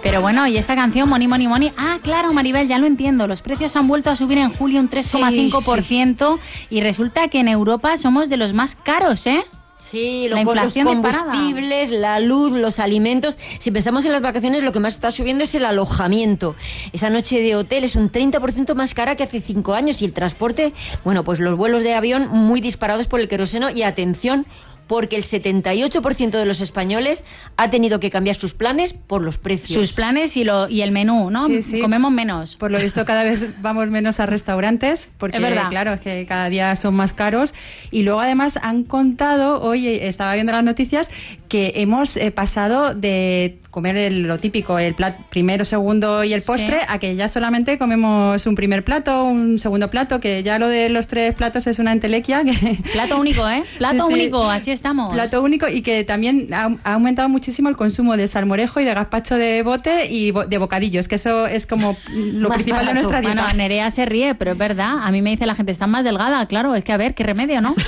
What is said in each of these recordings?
Pero bueno, y esta canción, Money, Money, Money... Ah, claro, Maribel, ya lo entiendo. Los precios han vuelto a subir en julio un 3,5% y resulta que en Europa somos de los más caros, ¿eh? Sí, los combustibles, la luz, los alimentos. Si pensamos en las vacaciones, lo que más está subiendo es el alojamiento. Esa noche de hotel es un 30% más cara que hace 5 años. Y el transporte, bueno, pues los vuelos de avión muy disparados por el queroseno. Y atención, porque el 78% de los españoles ha tenido que cambiar sus planes por los precios. Sus planes y el menú, ¿no? Sí. Comemos menos. Por lo visto cada vez vamos menos a restaurantes, porque es verdad. Claro, es que cada día son más caros. Y luego además han contado, hoy estaba viendo las noticias, que hemos pasado de comer lo típico, el plato primero, segundo y el postre, a que ya solamente comemos un primer plato, un segundo plato, que ya lo de los 3 platos es una entelequia. Plato único, ¿eh? Plato único, así estamos. Plato único, y que también ha aumentado muchísimo el consumo de salmorejo y de gazpacho de bote y de bocadillos, que eso es como lo principal de nuestra dieta. Bueno, Nerea se ríe, pero es verdad. A mí me dice la gente, estás más delgada. Claro, es que a ver, qué remedio, ¿no?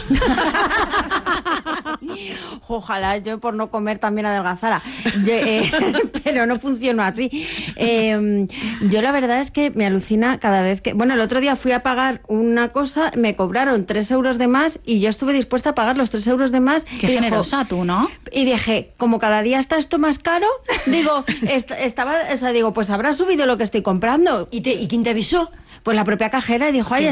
Ojalá yo por no comer también adelgazara. Pero no funciona así. Yo la verdad es que me alucina cada vez que... Bueno, el otro día fui a pagar una cosa, me cobraron 3 euros de más y yo estuve dispuesta a pagar los 3 euros de más. Qué generosa tú, ¿no? Y dije, como cada día está esto más caro, digo, pues habrá subido lo que estoy comprando. ¿Y quién te avisó? Pues la propia cajera dijo, ay,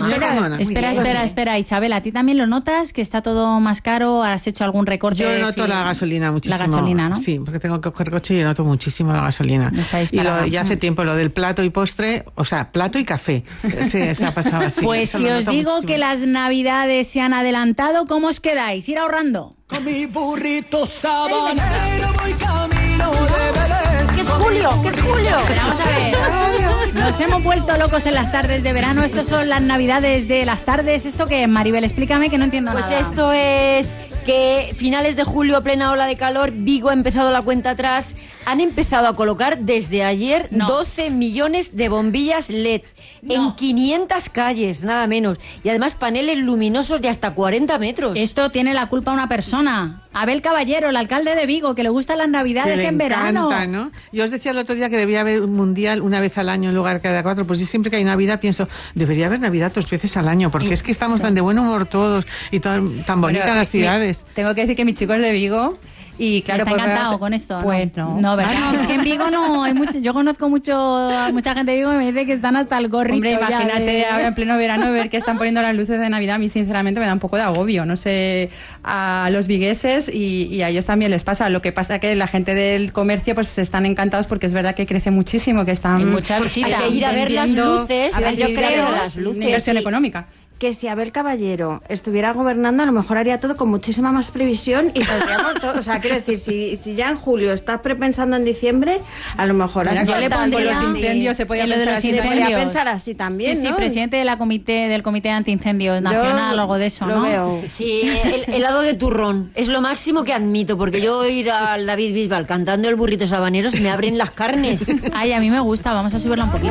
espera, Isabel, ¿a ti también lo notas? ¿Que está todo más caro? ¿Has hecho algún recorte? Yo noto la gasolina muchísimo. La gasolina, ¿no? Sí, porque tengo que coger coche y noto muchísimo la gasolina. Ya hace tiempo lo del plato y postre, o sea, plato y café. Se ha pasado así. Pues si os digo muchísimo que las navidades se han adelantado, ¿cómo os quedáis? ¿Ir ahorrando? Con mi burrito sabanero voy camino de Belén. ¿Qué es julio? Pero vamos a ver. Nos hemos vuelto locos en las tardes de verano. Estas son las navidades de las tardes. ¿Esto qué es, Maribel? Explícame, que no entiendo nada. Pues esto es que finales de julio, plena ola de calor, Vigo ha empezado la cuenta atrás. Han empezado a colocar desde ayer 12 millones de bombillas LED en 500 calles, nada menos. Y además paneles luminosos de hasta 40 metros. Esto tiene la culpa una persona. Abel Caballero, el alcalde de Vigo, que le gustan las navidades en verano. ¿No? Yo os decía el otro día que debía haber un mundial una vez al año en lugar de cada 4. Pues yo siempre que hay Navidad pienso, debería haber Navidad 2 veces al año, porque es que estamos tan de buen humor todos y tan bonitas las ciudades. Tengo que decir que mi chico es de Vigo. Y claro, está encantado con esto. Pues no, ¿verdad? Es que en Vigo no hay mucho. Yo conozco mucha gente de Vigo que me dice que están hasta el gorrito. Hombre, imagínate ahora en pleno verano ver que están poniendo las luces de Navidad. A mí sinceramente me da un poco de agobio. No sé, a los vigueses y a ellos también les pasa. Lo que pasa es que la gente del comercio pues están encantados porque es verdad que crece muchísimo, que están... Hay mucha visita. Hay que ir a ver las luces. A ver, yo creo las luces. Inversión económica. Que si Abel Caballero estuviera gobernando, a lo mejor haría todo con muchísima más previsión y podríamos todo. O sea, quiero decir, si ya en julio estás prepensando en diciembre, a lo mejor yo le pondría los incendios, se podía pensar así también, sí, ¿no? presidente del comité de antiincendios nacional o algo de eso, lo ¿no? Veo. Sí, el helado de turrón es lo máximo que admito, porque yo ir al David Bisbal cantando el burrito sabanero se me abren las carnes. Ay, a mí me gusta, vamos a subirla un poquito.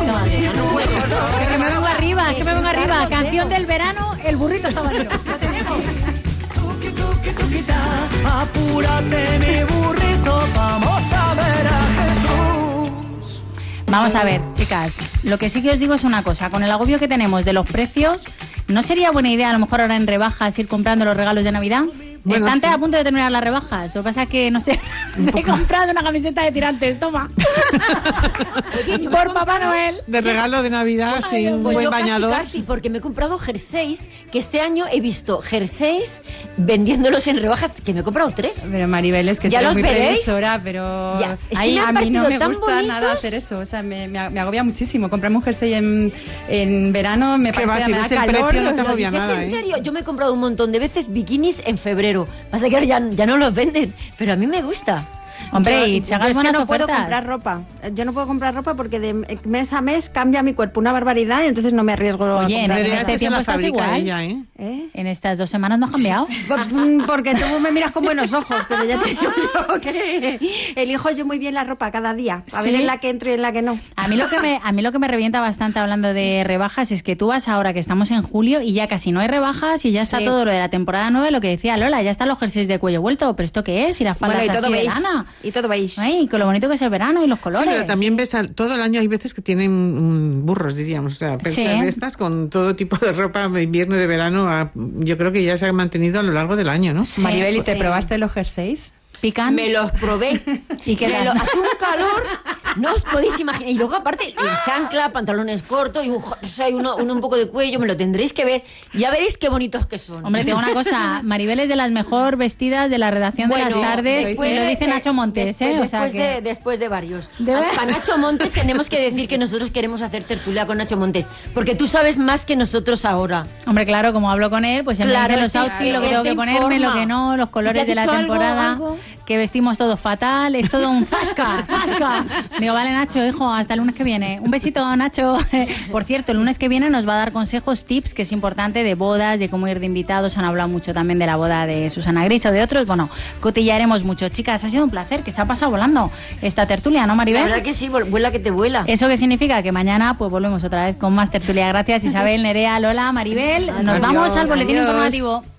Que me vengo arriba, canción del verano, el burrito sabanero. Lo tenemos. Apúrate, mi burrito, vamos a ver a Jesús. Vamos a ver, chicas, lo que sí que os digo es una cosa, con el agobio que tenemos de los precios, ¿no sería buena idea a lo mejor ahora en rebajas ir comprando los regalos de Navidad? Bueno, Están sí. A punto de terminar las rebajas. Lo que pasa es que, no sé, he comprado una camiseta de tirantes, toma. Por Papá Noel. De regalo de Navidad, sí, un Pues buen yo bañador. Casi, porque me he comprado jerseys, que este año he visto jerseys vendiéndolos en rebajas, que me he comprado 3. Pero Maribel, es que ¿Ya soy los muy veréis? previsora, pero Ya, es que ay, me han a mí no parecido me tan gusta bonitos. nada hacer eso. O sea, me agobia muchísimo. Comprarme un jersey en verano me ¿Qué parece va, que me si da ves el calor. precio, no te ¿Lo agobia dices nada, en serio? Yo me he comprado un montón de veces bikinis en febrero. Pasa que ahora ya no los venden, pero a mí me gusta. Hombre, y Chagas, yo es que no buenas puedo ofertas. comprar ropa. Yo no puedo comprar ropa porque de mes a mes cambia mi cuerpo una barbaridad y entonces no me arriesgo a Oye, comprar. en Nerea, este que se tiempo la estás fabrica igual. ella, ¿eh? ¿Eh? En estas 2 semanas no has cambiado. Porque tú me miras con buenos ojos, pero ya te digo yo que elijo yo muy bien la ropa cada día, a ver ¿Sí? en la que entro y en la que no. A mí lo que me revienta bastante hablando de rebajas es que tú vas ahora que estamos en julio y ya casi no hay rebajas y ya está Sí. todo lo de la temporada 9, lo que decía Lola, ya están los jerseys de cuello vuelto, pero ¿esto qué es? Y las faldas Bueno, y todo así de beige. lana. Y todo veis. Ay, con lo bonito que es el verano y los colores. Sí, pero también ves todo el año hay veces que tienen burros, diríamos, o sea, personas de estas con todo tipo de ropa de invierno y de verano, yo creo que ya se ha mantenido a lo largo del año, ¿no? Sí, Maribel, ¿y te probaste los jerseys? ¿Pican? Me los probé. ¿Y qué tal? Hace un calor, no os podéis imaginar. Y luego aparte, en chancla, pantalones cortos y un poco de cuello, me lo tendréis que ver. Ya veréis qué bonitos que son. Hombre, te digo una cosa, Maribel es de las mejor vestidas de la redacción de las tardes, y lo dice Nacho Montes, después de varios. A Nacho Montes tenemos que decir que nosotros queremos hacer tertulia con Nacho Montes, porque tú sabes más que nosotros ahora. Hombre, claro, como hablo con él, pues él me dice los outfits, lo que tengo que ponerme, lo que no, los colores de la temporada. ¿Algo? Que vestimos todo fatal, es todo un zasca. Digo, vale, Nacho, hijo, hasta el lunes que viene. Un besito, Nacho. Por cierto, el lunes que viene nos va a dar consejos, tips, que es importante, de bodas, de cómo ir de invitados. Han hablado mucho también de la boda de Susana Gris o de otros. Bueno, cotillaremos mucho. Chicas, ha sido un placer, que se ha pasado volando esta tertulia, ¿no, Maribel? La verdad que sí, vuela que te vuela. ¿Eso qué significa? Que mañana pues volvemos otra vez con más tertulia. Gracias, Isabel, Nerea, Lola, Maribel. Nos vamos al boletín informativo.